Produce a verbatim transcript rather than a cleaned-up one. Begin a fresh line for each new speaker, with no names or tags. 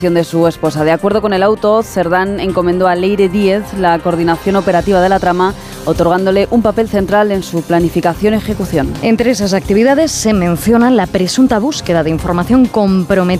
de su esposa. De acuerdo con el auto, Cerdán encomendó a Leire Díez la coordinación operativa de la trama, otorgándole un papel central en su planificación y ejecución.
Entre esas actividades se menciona la presunta búsqueda de información comprometida